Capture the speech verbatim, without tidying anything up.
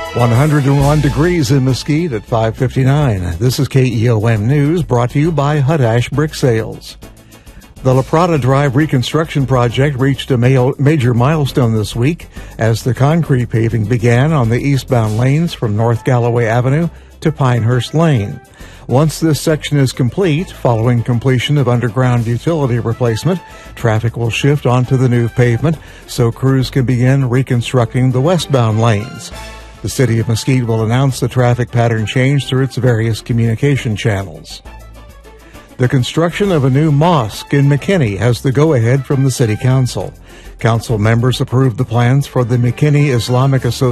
one hundred one degrees in Mesquite at five fifty-nine. This is K E O M News, brought to you by Hutash Brick Sales. The La Prada Drive reconstruction project reached a ma- major milestone this week as the concrete paving began on the eastbound lanes from North Galloway Avenue to Pinehurst Lane. Once this section is complete, following completion of underground utility replacement, traffic will shift onto the new pavement so crews can begin reconstructing the westbound lanes. The City of Mesquite will announce the traffic pattern change through its various communication channels. The construction of a new mosque in McKinney has the go-ahead from the City Council. Council members approved the plans for the McKinney Islamic Association